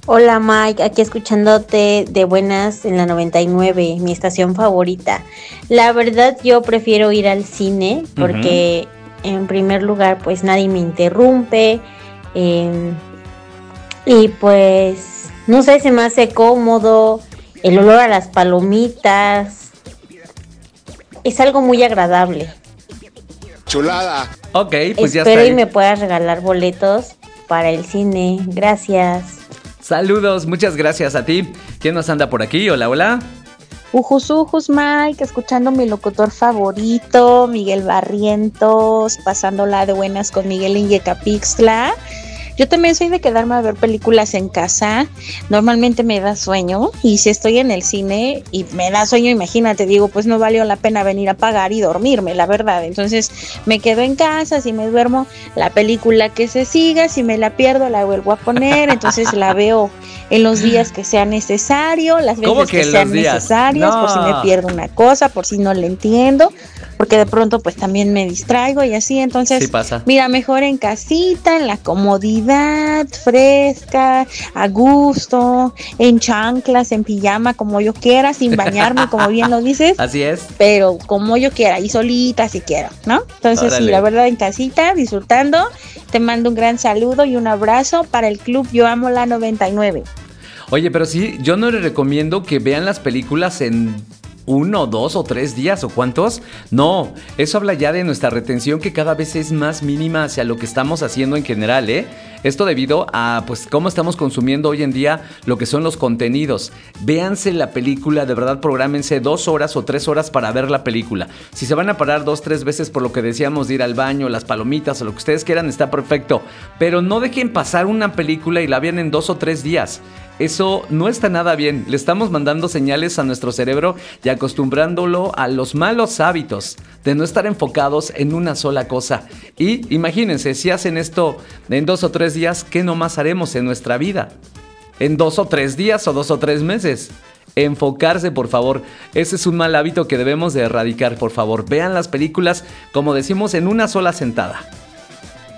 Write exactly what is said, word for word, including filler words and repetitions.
Hola Mike, aquí escuchándote de buenas en la noventa y nueve, mi estación favorita. La verdad yo prefiero ir al cine Ujú. porque en primer lugar pues nadie me interrumpe eh, y pues no sé, se me hace cómodo, el olor a las palomitas, es algo muy agradable. Chulada. Ok, pues ya está Espero y ahí. me puedas regalar boletos para el cine, gracias. Saludos, muchas gracias a ti. ¿Quién nos anda por aquí? Hola, hola. Ujus, ujus, Mike, escuchando mi locutor favorito, Miguel Barrientos, pasándola de buenas con Miguel Iñecapixtla. Yo también soy de quedarme a ver películas en casa. Normalmente me da sueño y si estoy en el cine y me da sueño, imagínate, digo, pues no valió la pena venir a pagar y dormirme, la verdad. Entonces me quedo en casa, si me duermo, la película que se siga, si me la pierdo la vuelvo a poner, entonces la veo en los días que sea necesario, las ¿Cómo veces que que en los sean días? necesarias, por si me No. pierdo una cosa, por si no le entiendo, porque de pronto pues también me distraigo y así, Sí entonces pasa. mira, mejor en casita, en la comodidad, fresca, a gusto, en chanclas, en pijama, como yo quiera, sin bañarme, como bien lo dices, Así es. pero como yo quiera, y solita si quiero, ¿no? Entonces sí, la Órale. verdad en casita, disfrutando, te mando un gran saludo y un abrazo para el club Yo Amo la noventa y nueve. Oye, pero sí, yo no les recomiendo que vean las películas en uno, dos o tres días o cuántos. No, eso habla ya de nuestra retención que cada vez es más mínima hacia lo que estamos haciendo en general, ¿eh? Esto debido a, pues, cómo estamos consumiendo hoy en día lo que son los contenidos. Véanse la película, de verdad, prográmense dos horas o tres horas para ver la película. Si se van a parar dos, tres veces por lo que decíamos de ir al baño, las palomitas o lo que ustedes quieran, está perfecto. Pero no dejen pasar una película y la vean en dos o tres días. Eso no está nada bien. Le estamos mandando señales a nuestro cerebro y acostumbrándolo a los malos hábitos de no estar enfocados en una sola cosa. Y imagínense, si hacen esto en dos o tres días, ¿qué nomás haremos en nuestra vida? En dos o tres días o dos o tres meses. Enfocarse, por favor. Ese es un mal hábito que debemos de erradicar, por favor. Vean las películas, como decimos, en una sola sentada.